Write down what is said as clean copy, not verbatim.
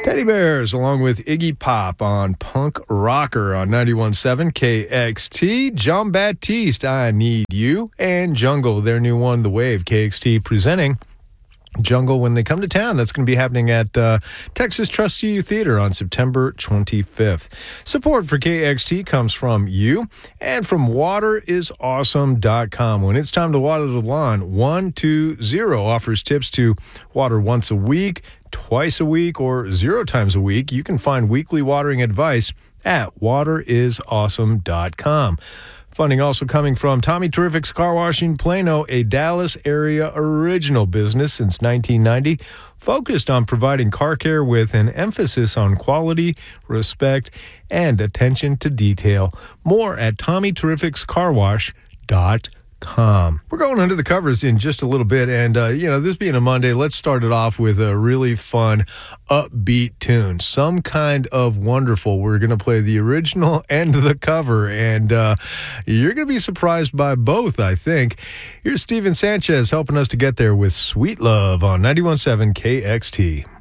Teddy Bears along with Iggy Pop on Punk Rocker on 91.7 KXT. John Baptiste, I Need You, and Jungle, their new one, The Wave. KXT presenting Jungle when they come to town. That's going to be happening at Texas Trustee Theater on September 25th. Support for KXT comes from you and from waterisawesome.com. When it's time to water the lawn, 120 offers tips to water once a week, twice a week, or 0 times a week. You can find weekly watering advice at waterisawesome.com. Funding also coming from Tommy Terrific's Car Wash in Plano, a Dallas area original business since 1990, focused on providing car care with an emphasis on quality, respect, and attention to detail. More at TommyTerrificsCarWash.com. We're going under the covers in just a little bit, and this being a Monday, let's start it off with a really fun, upbeat tune. Some Kind of Wonderful. We're going to play the original and the cover, and you're going to be surprised by both, I think. Here's Steven Sanchez helping us to get there with Sweet Love on 91.7 KXT.